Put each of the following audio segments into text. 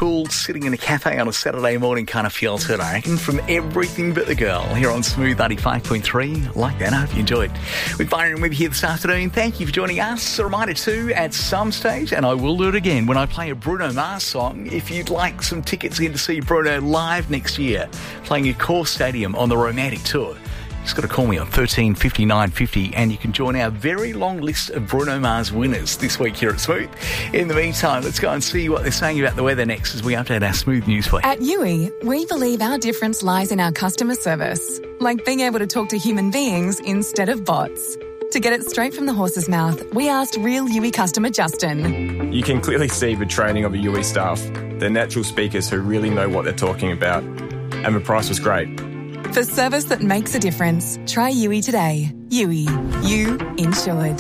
cool, sitting in a cafe on a Saturday morning kind of feel to it, I reckon, from Everything But The Girl here on Smooth 95.3. Like that, I hope you enjoyed. With Byron with you here this afternoon, thank you for joining us. A reminder too, at some stage, and I will do it again, when I play a Bruno Mars song, if you'd like some tickets in to see Bruno live next year, playing at Core Stadium on the Romantic Tour, just got to call me on 13 59 50 and you can join our very long list of Bruno Mars winners this week here at Smooth. In the meantime, let's go and see what they're saying about the weather next as we update our Smooth News for you. At Yui, we believe our difference lies in our customer service, like being able to talk to human beings instead of bots. To get it straight from the horse's mouth, we asked real Yui customer Justin. You can clearly see the training of the Yui staff. They're natural speakers who really know what they're talking about. And the price was great. For service that makes a difference, try Yui today. Yui. You insured.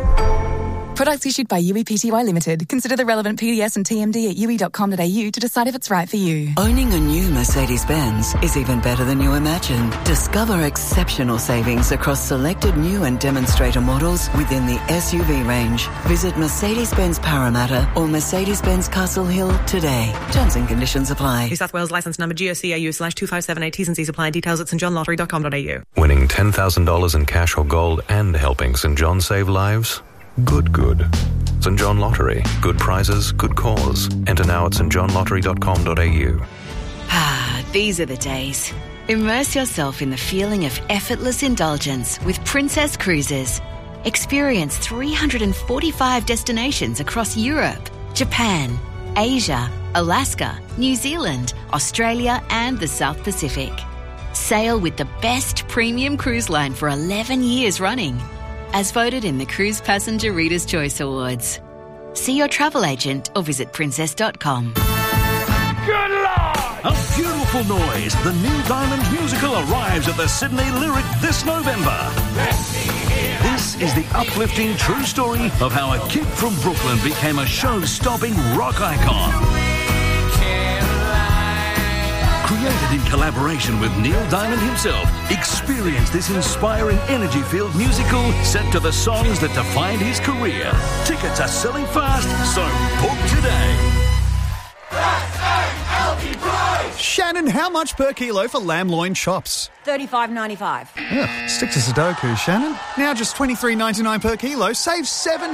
Products issued by Yui Pty Limited. Consider the relevant PDS and TMD at yui.com.au to decide if it's right for you. Owning a new Mercedes-Benz is even better than you imagined. Discover exceptional savings across selected new and demonstrator models within the SUV range. Visit Mercedes-Benz Parramatta or Mercedes-Benz Castle Hill today. Terms and conditions apply. New South Wales licence number GOCAU/257A. T's and C's apply. Details at stjohnlottery.com.au. Winning $10,000 in cash or gold and helping St John save lives? Good. St John Lottery. Good prizes, good cause. Enter now at stjohnlottery.com.au. These are the days. Immerse yourself in the feeling of effortless indulgence with Princess Cruises. Experience 345 destinations across Europe, Japan, Asia, Alaska, New Zealand, Australia and the South Pacific. Sail with the best premium cruise line for 11 years running, as voted in the Cruise Passenger Reader's Choice Awards. See your travel agent or visit princess.com. Good Lord! A beautiful noise. The Neil Diamond musical arrives at the Sydney Lyric this November. This is the uplifting true story of how a kid from Brooklyn became a show-stopping rock icon. Created in collaboration with Neil Diamond himself, experience this inspiring energy-filled musical set to the songs that defined his career. Tickets are selling fast, so book today. Shannon, how much per kilo for lamb loin chops? $35.95. Ugh, stick to Sudoku, Shannon. Now just $23.99 per kilo, save $7.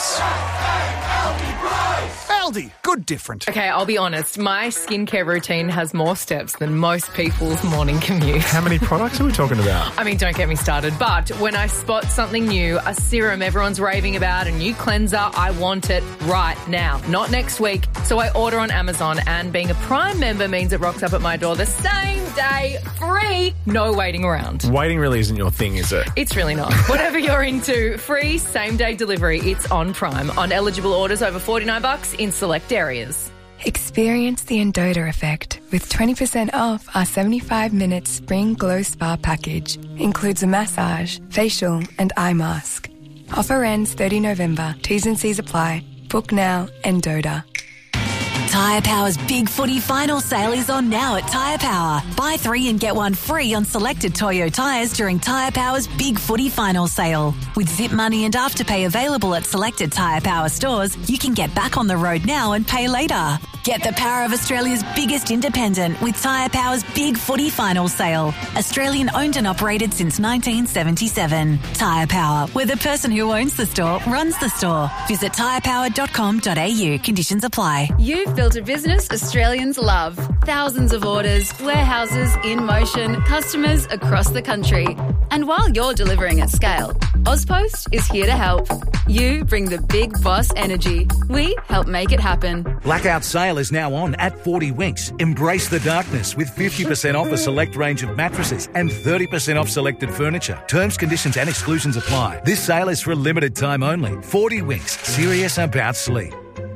Aldi, good different. Okay, I'll be honest. My skincare routine has more steps than most people's morning commute. How many products are we talking about? I mean, don't get me started. But when I spot something new, a serum everyone's raving about, a new cleanser, I want it right now, not next week. So I order on Amazon, and being a Prime member means it rocks up at my door the same day, free, no waiting around. Waiting really isn't your thing, is it? It's really not. Whatever you're into, free same-day delivery. It's on Prime. On eligible orders over $49 in select areas. Experience the Endota effect with 20% off our 75-minute Spring Glow Spa package. Includes a massage, facial and eye mask. Offer ends 30 November. T's and C's apply. Book now, Endota. Tyre Power's Big Footy Final Sale is on now at Tyre Power. Buy 3 and get 1 free on selected Toyo tyres during Tyre Power's Big Footy Final Sale. With Zip Money and Afterpay available at selected Tyre Power stores, you can get back on the road now and pay later. Get the power of Australia's biggest independent with Tyre Power's Big Footy Final Sale. Australian owned and operated since 1977. Tyre Power, where the person who owns the store runs the store. Visit tyrepower.com.au. Conditions apply. You've built a business Australians love. Thousands of orders, warehouses in motion, customers across the country. And while you're delivering at scale, Ozpost is here to help. You bring the big boss energy. We help make it happen. Blackout sale is now on at 40 Winks. Embrace the darkness with 50% off a select range of mattresses and 30% off selected furniture. Terms, conditions and exclusions apply. This sale is for a limited time only. 40 Winks. Serious about sleep.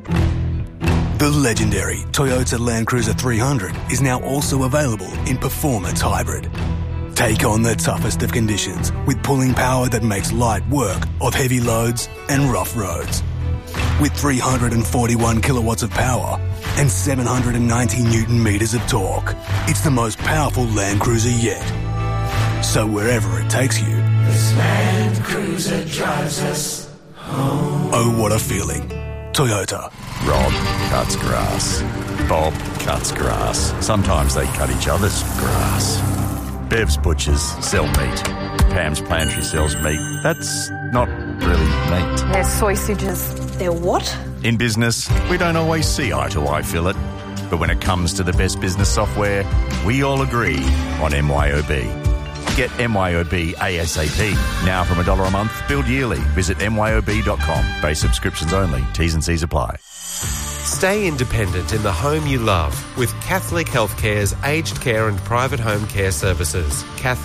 The legendary Toyota Land Cruiser 300 is now also available in Performance Hybrid. Take on the toughest of conditions with pulling power that makes light work of heavy loads and rough roads. With 341 kilowatts of power and 790 newton meters of torque, it's the most powerful Land Cruiser yet. So wherever it takes you, this Land Cruiser drives us home. Oh, what a feeling. Toyota. Rob cuts grass. Bob cuts grass. Sometimes they cut each other's grass. Bev's butchers sell meat. Pam's pantry sells meat. That's not really meat. They're sausages. They're what? In business, we don't always see eye to eye, Philip. But when it comes to the best business software, we all agree on MYOB. Get MYOB ASAP. Now from $1 a month, billed yearly. Visit myob.com. Base subscriptions only. T's and C's apply. Stay independent in the home you love with Catholic Healthcare's aged care and private home care services.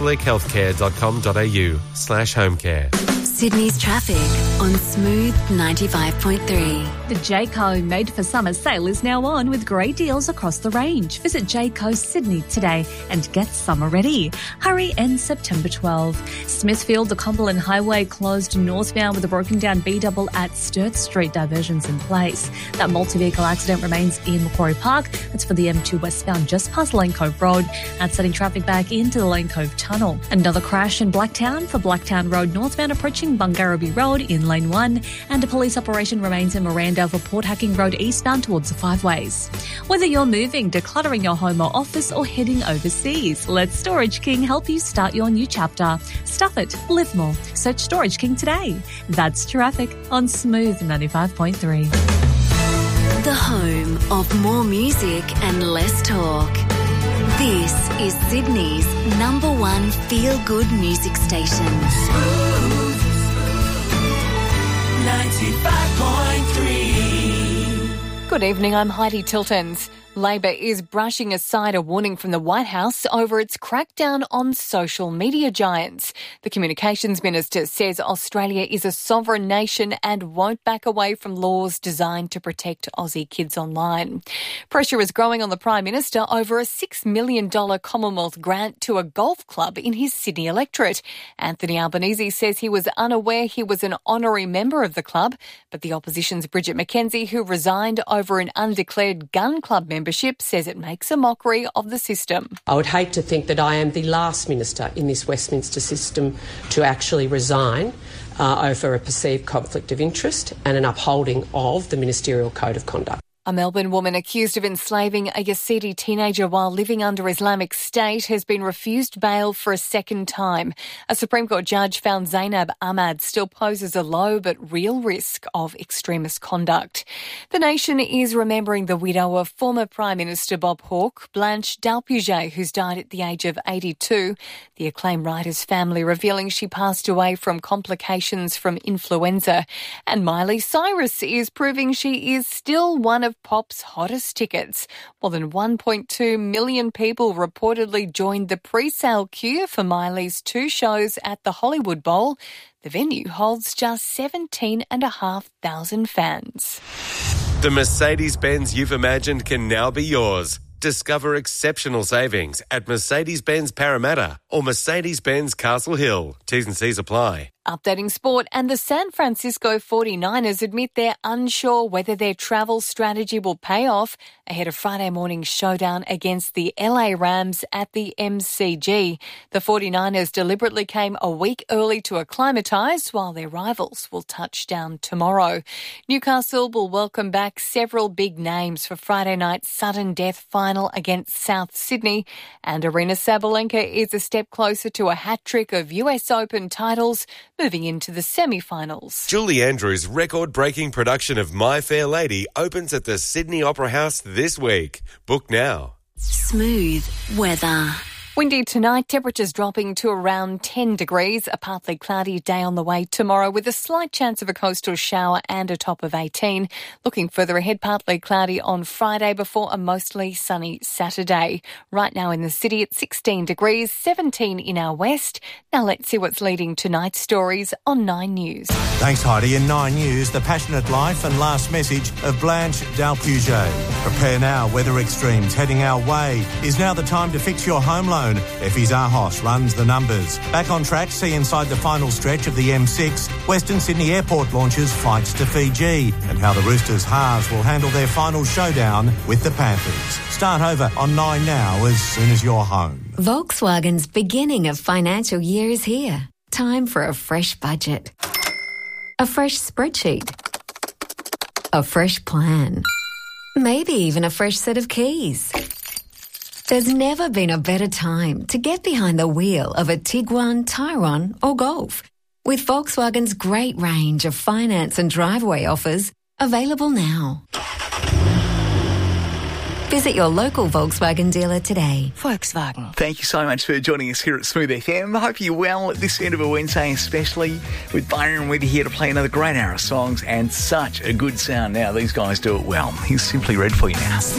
catholichealthcare.com.au/homecare. Sydney's traffic on Smooth 95.3. The Jayco Made for Summer sale is now on with great deals across the range. Visit Jayco Sydney today and get summer ready. Hurry, ends September 12. Smithfield, the Cumberland Highway closed northbound with a broken down B-double at Sturt Street, diversions in place. That multi-vehicle accident remains in Macquarie Park. That's for the M2 westbound just past Lane Cove Road and setting traffic back into the Lane Cove Tunnel. Another crash in Blacktown for Blacktown Road northbound approaching Bungarabee Road in Lane 1, and a police operation remains in Miranda for Port Hacking Road eastbound towards the Five Ways. Whether you're moving, decluttering your home or office, or heading overseas, let Storage King help you start your new chapter. Stuff it, live more. Search Storage King today. That's traffic on Smooth 95.3. The home of more music and less talk. This is Sydney's #1 feel-good music station. 95.3. Good evening, I'm Heidi Tiltons. Labor is brushing aside a warning from the White House over its crackdown on social media giants. The Communications Minister says Australia is a sovereign nation and won't back away from laws designed to protect Aussie kids online. Pressure is growing on the Prime Minister over a $6 million Commonwealth grant to a golf club in his Sydney electorate. Anthony Albanese says he was unaware he was an honorary member of the club, but the opposition's Bridget McKenzie, who resigned over an undeclared gun club membership, says it makes a mockery of the system. I would hate to think that I am the last minister in this Westminster system to actually resign over a perceived conflict of interest and an upholding of the Ministerial Code of Conduct. A Melbourne woman accused of enslaving a Yazidi teenager while living under Islamic State has been refused bail for a second time. A Supreme Court judge found Zainab Ahmad still poses a low but real risk of extremist conduct. The nation is remembering the widow of former Prime Minister Bob Hawke, Blanche Dalpuget, who's died at the age of 82. The acclaimed writer's family revealing she passed away from complications from influenza. And Miley Cyrus is proving she is still one of pop's hottest tickets. More than 1.2 million people reportedly joined the pre-sale queue for Miley's 2 shows at the Hollywood Bowl. The venue holds just 17,500 fans. The Mercedes-Benz you've imagined can now be yours. Discover exceptional savings at Mercedes-Benz Parramatta or Mercedes-Benz Castle Hill. T's and C's apply. Updating sport, and the San Francisco 49ers admit they're unsure whether their travel strategy will pay off ahead of Friday morning's showdown against the LA Rams at the MCG. The 49ers deliberately came a week early to acclimatise, while their rivals will touch down tomorrow. Newcastle will welcome back several big names for Friday night's sudden death final against South Sydney, and Aryna Sabalenka is a step closer to a hat-trick of US Open titles, moving into the semi-finals. Julie Andrews' record-breaking production of My Fair Lady opens at the Sydney Opera House this week. Book now. Smooth weather. Windy tonight, temperatures dropping to around 10 degrees. A partly cloudy day on the way tomorrow with a slight chance of a coastal shower and a top of 18. Looking further ahead, partly cloudy on Friday before a mostly sunny Saturday. Right now in the city at 16 degrees, 17 in our west. Now let's see what's leading tonight's stories on 9 News. Thanks, Heidi. In 9 News, the passionate life and last message of Blanche Dalpuget. Prepare now, weather extremes heading our way. Is now the time to fix your home loan. Effie's Ahos runs the numbers. Back on track, see inside the final stretch of the M6. Western Sydney Airport launches flights to Fiji, and how the Roosters halves will handle their final showdown with the Panthers. Start over on 9 now as soon as you're home. Volkswagen's beginning of financial year is here. Time for a fresh budget. A fresh spreadsheet. a fresh plan, maybe even a fresh set of keys. There's never been a better time to get behind the wheel of a Tiguan, Tyrone or Golf, with Volkswagen's great range of finance and driveway offers available now. Visit your local Volkswagen dealer today. Volkswagen. Thank you so much for joining us here at Smooth FM. I hope you're well at this end of a Wednesday, especially with Byron with you here to play another great hour of songs and such a good sound. Now, these guys do it well. Here's Simply Red for you now.